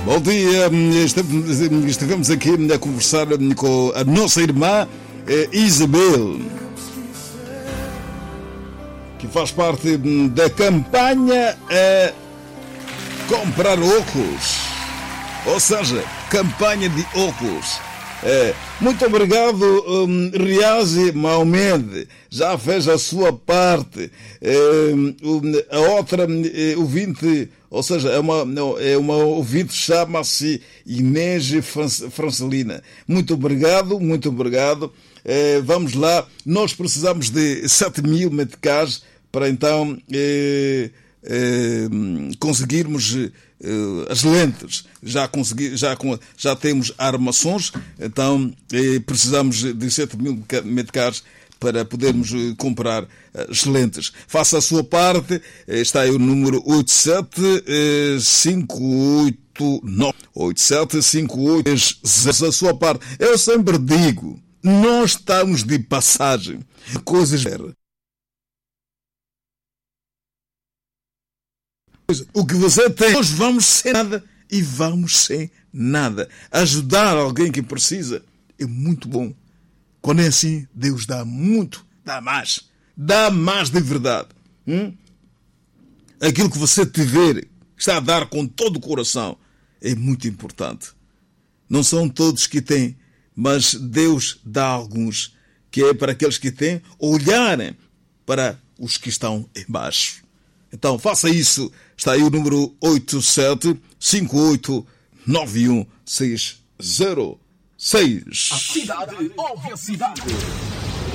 Bom dia, estivemos aqui a conversar com a nossa irmã Isabel, que faz parte da campanha Comprar Óculos, ou seja, campanha de óculos. Muito obrigado, Riazi Maomed, já fez a sua parte. A outra ouvinte, ou seja, é uma ouvinte, chama-se Inês Francelina. Muito obrigado, muito obrigado. Vamos lá, nós precisamos de 7.000 meticais para então conseguirmos as lentes. Já temos armações, então precisamos de 7.000 meticais para podermos comprar as lentes. Faça a sua parte, está aí o número 8758 a sua parte. Eu sempre digo, nós estamos de passagem, coisas. O que você tem, nós vamos sem nada e vamos sem nada. Ajudar alguém que precisa é muito bom. Quando é assim, Deus dá muito, dá mais de verdade. Aquilo que você tiver, está a dar com todo o coração, é muito importante. Não são todos que têm, mas Deus dá a alguns, que é para aqueles que têm olharem para os que estão embaixo. Então faça isso. Está aí o número 87589160. A cidade ouve a cidade.